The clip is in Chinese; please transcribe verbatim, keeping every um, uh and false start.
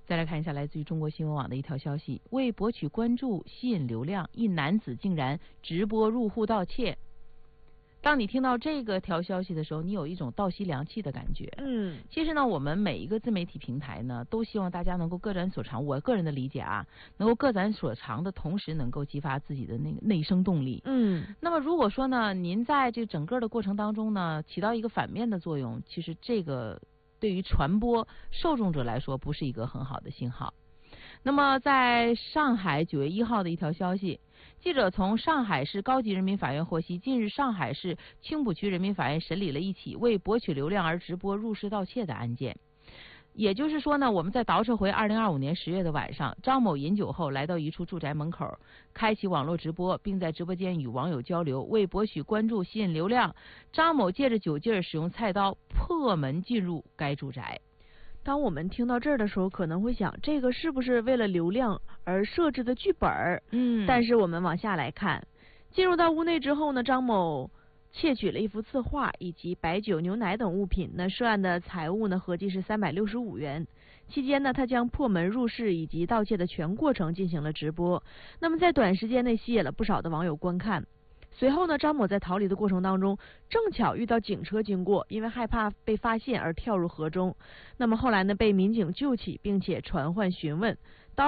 再来看一下来自于中国新闻网的一条消息：为博取关注、吸引流量，一男子竟然直播入户盗窃。当你听到这个条消息的时候，你有一种倒吸凉气的感觉。 嗯， 其实呢，我们每一个自媒体平台呢，都希望大家能够各展所长。我个人的理解啊，能够各展所长的同时，能够激发自己的那个内生动力。 嗯， 那么如果说呢，您在这整个的过程当中呢，起到一个反面的作用，其实这个对于传播受众者来说，不是一个很好的信号。那么在上海九月一号的一条消息，记者从上海市高级人民法院获悉，近日上海市青浦区人民法院审理了一起为博取流量而直播入室盗窃的案件。也就是说呢，我们再倒撤回二零二五年十月的晚上，张某饮酒后来到一处住宅门口，开启网络直播，并在直播间与网友交流。为博取关注、吸引流量，张某借着酒劲儿，使用菜刀破门进入该住宅。 当我们听到这儿的时候，可能会想，这个是不是为了流量而设置的剧本？ 嗯， 但是我们往下来看，进入到屋内之后呢，张某窃取了一幅字画以及白酒、牛奶等物品。那涉案的财物呢，合计是三百六十五元。期间呢，他将破门入室以及盗窃的全过程进行了直播。那么在短时间内吸引了不少的网友观看。随后呢，张某在逃离的过程当中，正巧遇到警车经过，因为害怕被发现而跳入河中。那么后来呢，被民警救起，并且传唤询问。